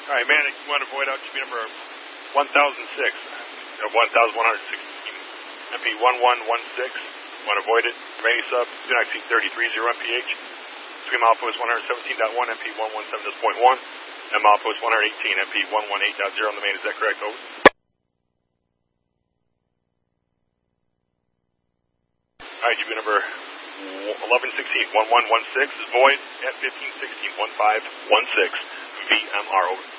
All right, Manic, you want to avoid RTB number 1006, 1116, MP 1116. Want to avoid it. Remaining sub, do not exceed 33.0 mph. Stream outpost 117.1, MP 117.1. M outpost 118, MP 118.0 on the main. Is that correct? Over. All right, GB number 1116, 1116 is void at 1516, 1516, VMR over.